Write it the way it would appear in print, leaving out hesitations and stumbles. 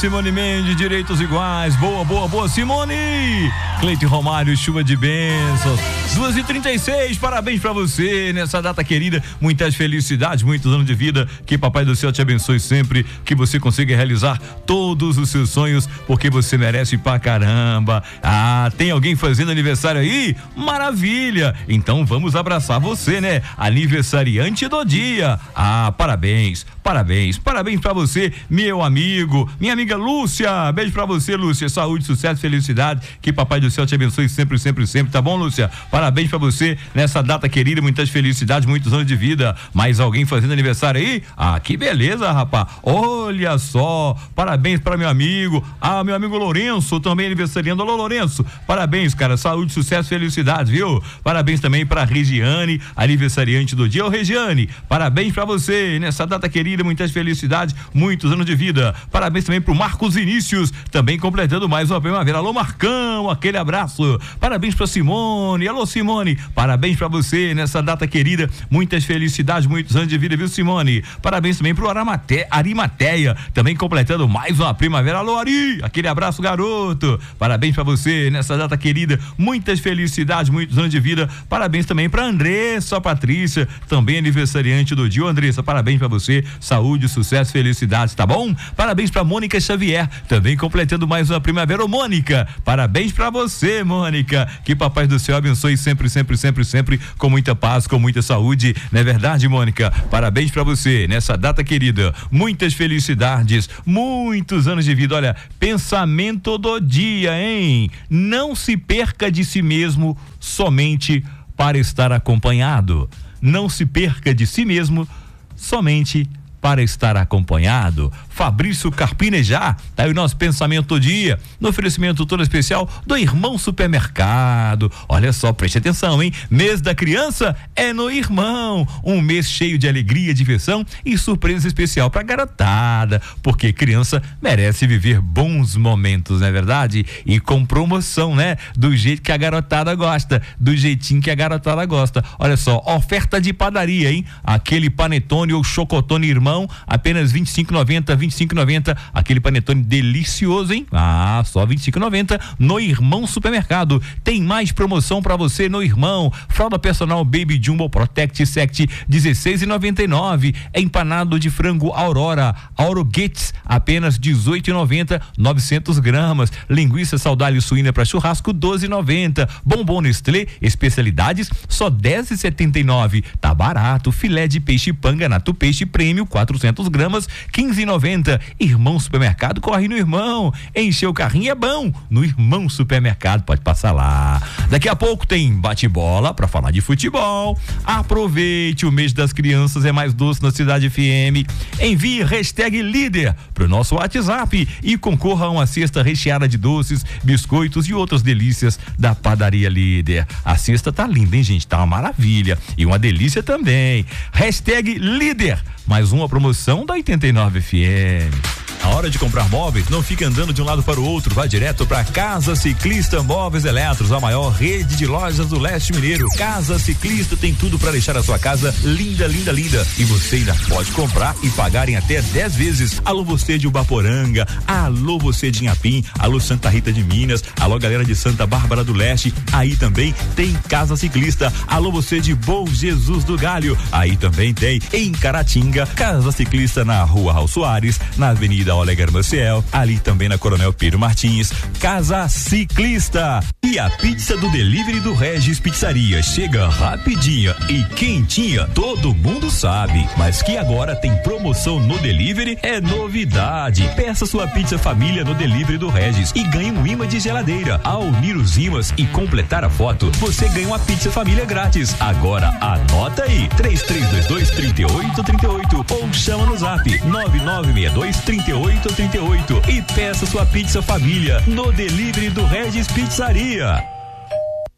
Simone Mendes, direitos iguais. Boa, Simone. Cleide Romário, chuva de bênçãos. 2h36, parabéns pra você nessa data querida. Muitas felicidades, muitos anos de vida. Que Papai do Céu te abençoe sempre. Que você consiga realizar todos os seus sonhos, porque você merece pra caramba. Tem alguém fazendo aniversário aí? Maravilha! Então vamos abraçar você, né? Aniversariante do dia. Parabéns pra você, meu amigo, minha amiga Lúcia. Beijo pra você, Lúcia. Saúde, sucesso, felicidade. Que Papai do Céu te abençoe sempre, tá bom, Lúcia? Parabéns pra você nessa data querida, muitas felicidades, muitos anos de vida. Mais alguém fazendo aniversário aí? Que beleza, rapaz. Olha só, parabéns pra meu amigo, meu amigo Lourenço, também aniversariando. Alô, Lourenço, parabéns, cara, saúde, sucesso, felicidade, viu? Parabéns também pra Regiane, aniversariante do dia. Ô, Regiane, parabéns pra você nessa data querida, muitas felicidades, muitos anos de vida. Parabéns também pro Marcos Vinícius, também completando mais uma primavera. Alô, Marcão, aquele abraço. Parabéns pra Simone. Alô, Simone, parabéns pra você nessa data querida, muitas felicidades, muitos anos de vida, viu, Simone? Parabéns também pro Arimateia, também completando mais uma primavera. Alô, Ari, aquele abraço, garoto. Parabéns pra você nessa data querida, muitas felicidades, muitos anos de vida. Parabéns também pra Andressa Patrícia, também aniversariante do dia. Ô, Andressa, parabéns pra você, saúde, sucesso, felicidades, tá bom? Parabéns pra Mônica Xavier, também completando mais uma primavera. Ô, Mônica, parabéns pra você, Mônica. Que Papai do Céu abençoe sempre, com muita paz, com muita saúde. Não é verdade, Mônica? Parabéns pra você nessa data querida, muitas felicidades, muitos anos de vida. Olha, pensamento do dia, hein? Não se perca de si mesmo somente para estar acompanhado. Não se perca de si mesmo somente para estar acompanhado. Fabrício Carpinejar, tá aí o nosso pensamento do dia, no oferecimento todo especial do Irmão Supermercado. Olha só, preste atenção, hein? Mês da criança é no Irmão, um mês cheio de alegria, diversão e surpresa especial pra garotada, porque criança merece viver bons momentos, não é verdade? E com promoção, né? Do jeito que a garotada gosta, do jeitinho que a garotada gosta. Olha só, oferta de padaria, hein? Aquele panetone ou chocotone Irmão, apenas R$25,90, aquele panetone delicioso, hein? Só R$25,90 no Irmão Supermercado. Tem mais promoção pra você no Irmão. Fralda personal Baby Jumbo Protect Sect, R$16,99. Empanado de frango Aurora, Auroguetes, apenas R$18,90, 900 gramas. Linguiça saudável suína pra churrasco, R$12,90. Bombom Nestlé, especialidades, só R$10,79. Tá barato. Filé de peixe Panganato Peixe Prêmio, 400 gramas, R$15,90. Irmão Supermercado, corre no Irmão. Encher o carrinho é bom no Irmão Supermercado, pode passar lá. Daqui a pouco tem bate-bola pra falar de futebol. Aproveite, o mês das crianças é mais doce na Cidade FM. Envie #líder pro nosso WhatsApp e concorra a uma cesta recheada de doces, biscoitos e outras delícias da Padaria Líder. A cesta tá linda, hein, gente? Tá uma maravilha e uma delícia também. #líder, mais uma promoção da 89 FM. Na hora de comprar móveis, não fique andando de um lado para o outro, vá direto para Casa Ciclista Móveis Eletros, a maior rede de lojas do leste mineiro. Casa Ciclista tem tudo para deixar a sua casa linda. E você ainda pode comprar e pagar em até 10 vezes. Alô, você de Ubaporanga, alô, você de Inhapim, alô, Santa Rita de Minas, alô, galera de Santa Bárbara do Leste, aí também tem Casa Ciclista. Alô, você de Bom Jesus do Galho, aí também tem em Caratinga, Casa Ciclista na Rua Raul Soares, na Avenida Olegar Maciel, ali também na Coronel Pedro Martins. Casa Ciclista. E a pizza do delivery do Regis Pizzaria chega rapidinha e quentinha, todo mundo sabe, mas que agora tem promoção no delivery é novidade. Peça sua pizza família no delivery do Regis e ganhe um imã de geladeira. Ao unir os imãs e completar a foto, você ganha uma pizza família grátis. Agora anota aí, 3322-3838 ou chama no zap 9962-3838 e peça sua pizza família no delivery do Regis Pizzaria.